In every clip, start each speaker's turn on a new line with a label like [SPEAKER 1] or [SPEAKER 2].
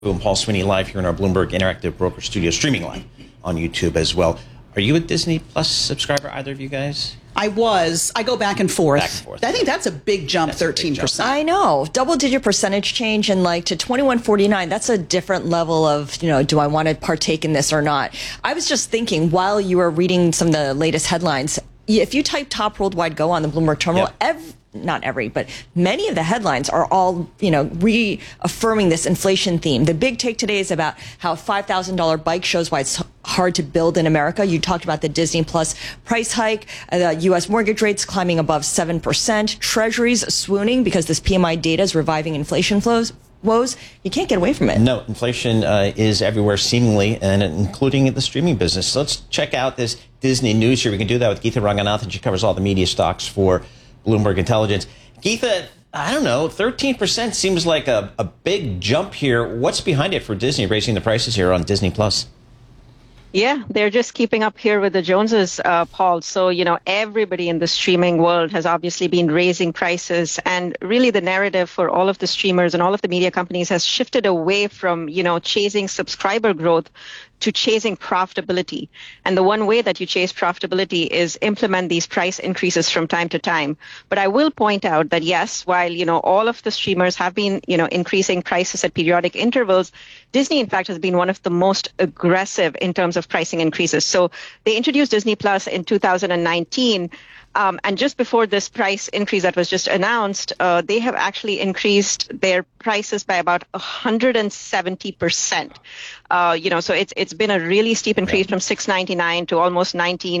[SPEAKER 1] And Paul Sweeney live here in our Bloomberg Interactive Broker Studio, streaming live on YouTube as well. Are you a Disney Plus subscriber, either of you guys?
[SPEAKER 2] I was. I go back and forth.
[SPEAKER 1] Back and forth.
[SPEAKER 2] I think that's a big jump, 13%.
[SPEAKER 3] I know. Double-digit percentage change and like to $21.49. That's a different level of, do I want to partake in this or not? I was just thinking while you were reading some of the latest headlines, if you type top worldwide go on the Bloomberg terminal, not every, but many of the headlines are all, reaffirming this inflation theme. The big take today is about how a $5,000 bike shows why it's hard to build in America. You talked about the Disney Plus price hike, the U.S. mortgage rates climbing above 7%, treasuries swooning because this PMI data is reviving inflation woes. You can't get away from it.
[SPEAKER 1] No, inflation is everywhere seemingly, and including the streaming business. So let's check out this Disney news here. We can do that with Geetha Ranganathan. She covers all the media stocks for Bloomberg Intelligence. Geetha, I don't know, 13% seems like a big jump here. What's behind it for Disney raising the prices here on Disney Plus?
[SPEAKER 4] Yeah, they're just keeping up here with the Joneses, Paul. So, everybody in the streaming world has obviously been raising prices. And really the narrative for all of the streamers and all of the media companies has shifted away from, chasing subscriber growth to chasing profitability. And the one way that you chase profitability is implement these price increases from time to time. But I will point out that yes, while, all of the streamers have been, increasing prices at periodic intervals, Disney, in fact, has been one of the most aggressive in terms of pricing increases. So they introduced Disney Plus in 2019. And just before this price increase that was just announced, they have actually increased their prices by about 170%. So it's been a really steep increase from $6.99 to almost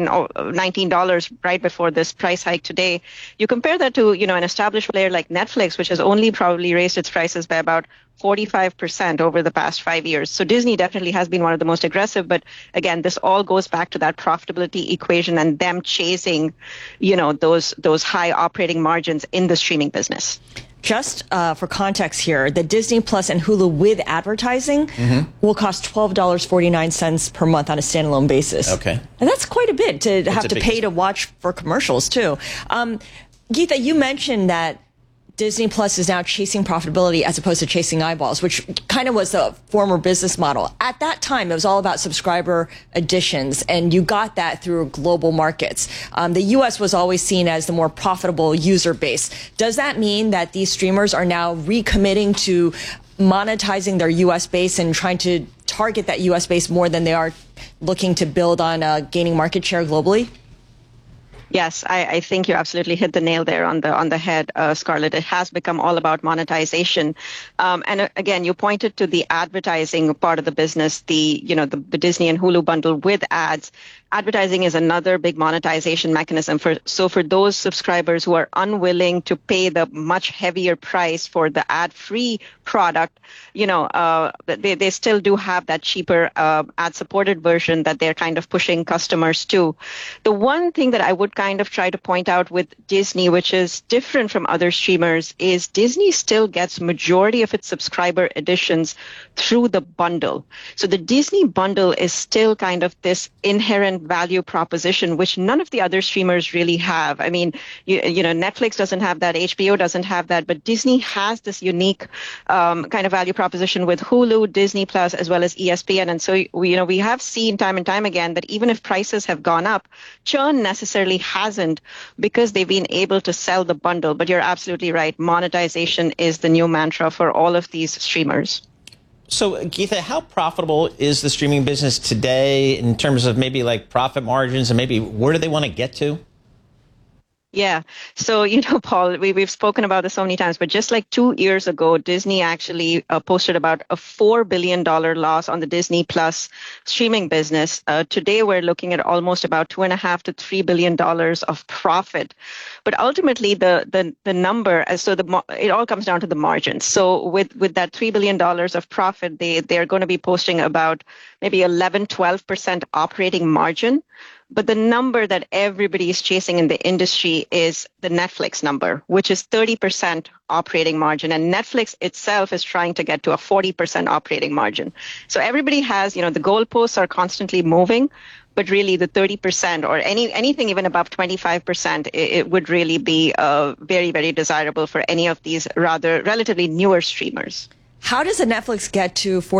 [SPEAKER 4] $19 right before this price hike today. You compare that to, an established player like Netflix, which has only probably raised its prices by about 45% over the past 5 years. So Disney definitely has been one of the most aggressive. But again, this all goes back to that profitability equation and them chasing, those high operating margins in the streaming business.
[SPEAKER 3] Just for context here, the Disney Plus and Hulu with advertising will cost $12.49 per month on a standalone basis.
[SPEAKER 1] Okay.
[SPEAKER 3] And that's quite a bit to have to pay to watch for commercials, too. Geetha, you mentioned that Disney Plus is now chasing profitability as opposed to chasing eyeballs, which kind of was the former business model. At that time, it was all about subscriber additions, and you got that through global markets. The U.S. was always seen as the more profitable user base. Does that mean that these streamers are now recommitting to monetizing their U.S. base and trying to target that U.S. base more than they are looking to build on gaining market share globally?
[SPEAKER 4] Yes, I think you absolutely hit the nail there on the head, Scarlett. It has become all about monetization. And again, you pointed to the advertising part of the business, the Disney and Hulu bundle with ads. Advertising is another big monetization mechanism for those subscribers who are unwilling to pay the much heavier price for the ad-free product, they still do have that cheaper ad-supported version that they're kind of pushing customers to. The one thing that I would kind of try to point out with Disney, which is different from other streamers, is Disney still gets majority of its subscriber additions through the bundle. So the Disney bundle is still kind of this inherent value proposition, which none of the other streamers really have. I mean, Netflix doesn't have that, HBO doesn't have that, but Disney has this unique kind of value proposition with Hulu, Disney Plus, as well as ESPN. And so, we have seen time and time again that even if prices have gone up, churn necessarily hasn't because they've been able to sell the bundle. But you're absolutely right. Monetization is the new mantra for all of these streamers.
[SPEAKER 1] So, Geetha, how profitable is the streaming business today in terms of maybe like profit margins, and maybe where do they want to get to?
[SPEAKER 4] Yeah. So, Paul, we've spoken about this so many times, but just like 2 years ago, Disney actually posted about a $4 billion loss on the Disney Plus streaming business. Today, we're looking at almost about $2.5 to $3 billion of profit. But ultimately, the number, it all comes down to the margins. So with that $3 billion of profit, they're going to be posting about maybe 11-12% operating margin. But the number that everybody is chasing in the industry is the Netflix number, which is 30% operating margin. And Netflix itself is trying to get to a 40% operating margin. So everybody has, the goalposts are constantly moving, but really the 30% or anything even above 25%, it would really be very, very desirable for any of these rather relatively newer streamers.
[SPEAKER 3] How does a Netflix get to